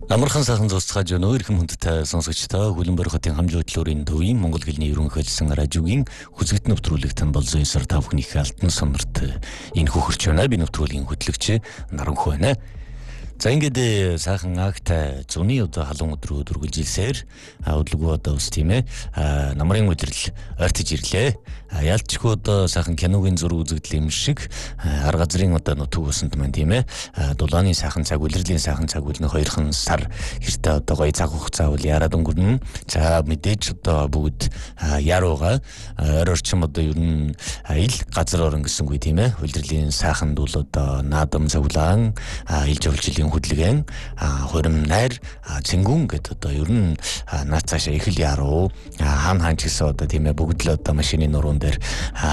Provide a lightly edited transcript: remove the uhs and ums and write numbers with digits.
Амархан сайхан зурцгааж өнөө эрхэм хүндтэй сонсогчдоо Хөлбөмбөр хотын хамжуудлын төвийн Монгол хэлний ерөнхий хэлсэн радиогийн хүзэгт нэвтрүүлэгтэн болзон эсэр та бүхнийхээ алтан сонорт энэ хөхөрч байна. Би нэвтрүүлгийн хөтлөгч Наранх байна. За ингээд сайхан агтай зуны одоо халуун өдрөө үргэлжилсээр өдлөгөө одоо ус тийм ээ намрын өдрөл ойртож ирлээ. Ялчгүй одоо сайхан киногийн зураг үзэгдэл юм шиг ар газрын одоо нутаг усанд маань тийм ээ дулааны сайхан цаг үлрэлийн сайхан цаг үлнэ 2хан сар хэртэ одоо гоё цаг хугацаа бол яраад өнгөрнө. За мэдээж одоо бүгд ярууга ойр орчим одоо ер нь ил газар орон гэсэнгүй тийм ээ үлрэлийн сайханд бол одоо наадам цавлаан ил жавлжлийн хөдөлгөөн хурим найр цэнгүүн гэдэг одоо ер нь наад цаашаа их л яруу хаана ч гэсэн одоо тийм ээ бүгд л одоо машины нуруунд дээр